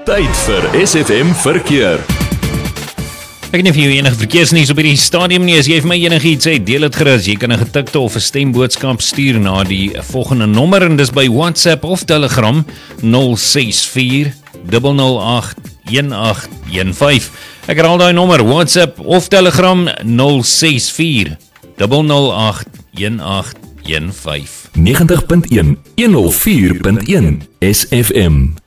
Tyd vir SFM Verkeer. Ek weet nie of jy enige verkeersnuus op hierdie stadium nie, as jy vir my enigiets het, deel het gerus. Jy kan 'n getikte of 'n stemboodskap stuur na die volgende nommer en dis by WhatsApp of Telegram 064 008 1815. Ek herhaal daai nommer, WhatsApp of Telegram 064 008 1815. 90.1 104.1 SFM.